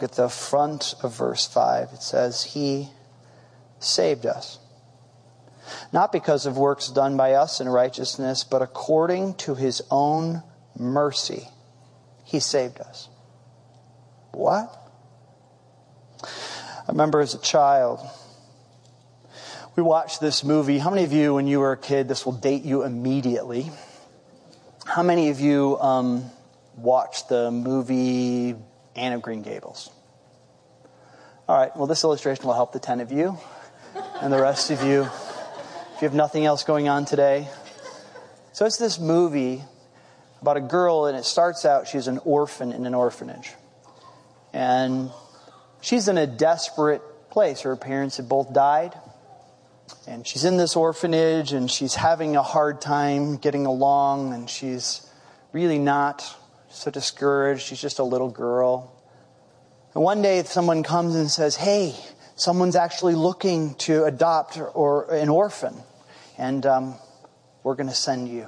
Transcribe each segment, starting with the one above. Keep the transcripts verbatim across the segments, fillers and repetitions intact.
look at the front of verse five. It says, He saved us. Not because of works done by us in righteousness, but according to His own mercy, He saved us. What? I remember as a child, we watched this movie. How many of you, when you were a kid, this will date you immediately. How many of you um, watched the movie Anne of Green Gables? All right, well, this illustration will help the ten of you and the rest of you if you have nothing else going on today. So it's this movie about a girl, and it starts out, she's an orphan in an orphanage. And she's in a desperate place. Her parents had both died. And she's in this orphanage, and she's having a hard time getting along, and she's really not so discouraged. She's just a little girl. And one day someone comes and says, hey, someone's actually looking to adopt or an orphan, and um, we're going to send you.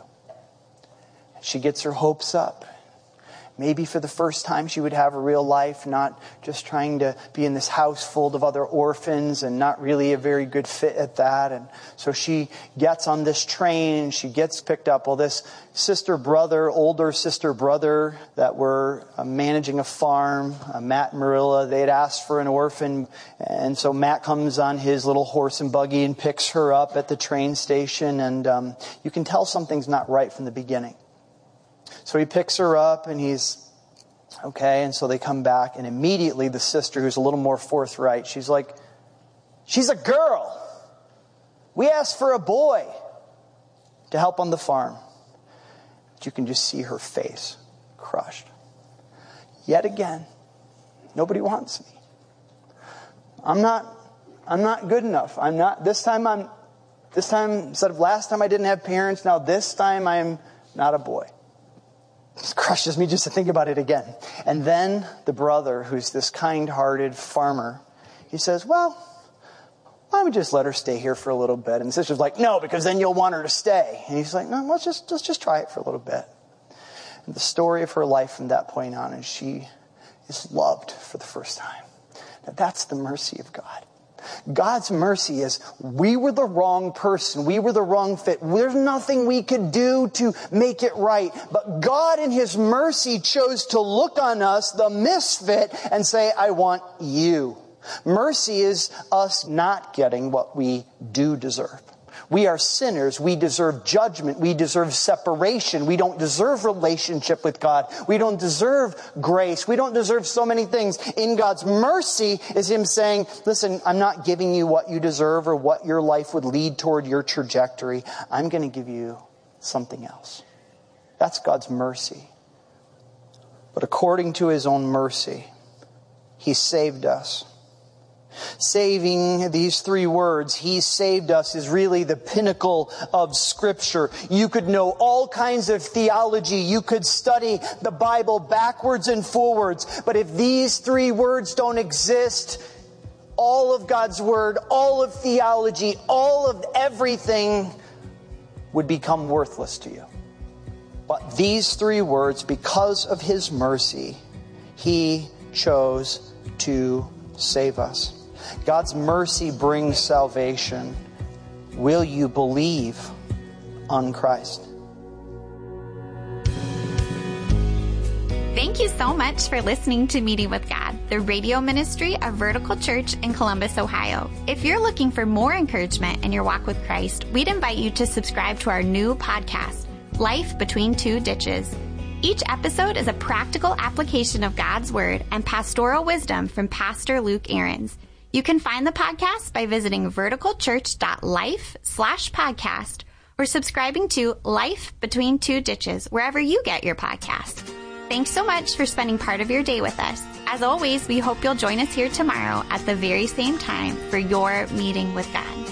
She gets her hopes up. Maybe for the first time she would have a real life, not just trying to be in this house full of other orphans and not really a very good fit at that. And so she gets on this train and she gets picked up. Well, this sister brother, older sister brother that were uh, managing a farm, uh, Matt and Marilla, they had asked for an orphan. And so Matt comes on his little horse and buggy and picks her up at the train station. And um, you can tell something's not right from the beginning. So he picks her up and he's, okay, and so they come back, and immediately the sister, who's a little more forthright, she's like, she's a girl. We asked for a boy to help on the farm. But you can just see her face crushed. Yet again, nobody wants me. I'm not, I'm not good enough. I'm not, this time I'm, this time, instead of last time I didn't have parents, now this time I'm not a boy. It crushes me just to think about it again. And then the brother, who's this kind-hearted farmer, he says, well, why don't we just let her stay here for a little bit? And the sister's like, no, because then you'll want her to stay. And he's like, no, let's just, let's just try it for a little bit. And the story of her life from that point on is she is loved for the first time. Now, that's the mercy of God. God's mercy is we were the wrong person. We were the wrong fit. There's nothing we could do to make it right. But God in His mercy chose to look on us, the misfit, and say, I want you. Mercy is us not getting what we do deserve. We are sinners. We deserve judgment. We deserve separation. We don't deserve relationship with God. We don't deserve grace. We don't deserve so many things. In God's mercy is Him saying, listen, I'm not giving you what you deserve or what your life would lead toward your trajectory. I'm going to give you something else. That's God's mercy. But according to His own mercy, He saved us. Saving, these three words, He saved us, is really the pinnacle of Scripture. You could know all kinds of theology. You could study the Bible backwards and forwards. But if these three words don't exist, all of God's Word, all of theology, all of everything would become worthless to you. But these three words, because of His mercy, He chose to save us. God's mercy brings salvation. Will you believe on Christ? Thank you so much for listening to Meeting with God, the radio ministry of Vertical Church in Columbus, Ohio. If you're looking for more encouragement in your walk with Christ, we'd invite you to subscribe to our new podcast, Life Between Two Ditches. Each episode is a practical application of God's Word and pastoral wisdom from Pastor Luke Ahrens. You can find the podcast by visiting verticalchurch.life slash podcast or subscribing to Life Between Two Ditches wherever you get your podcasts. Thanks so much for spending part of your day with us. As always, we hope you'll join us here tomorrow at the very same time for your meeting with God.